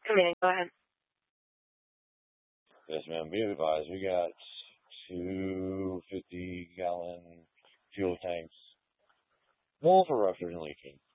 Command, go ahead. Yes, ma'am. Be advised, we got 2 50-gallon fuel tanks. Both are ruptured and leaking.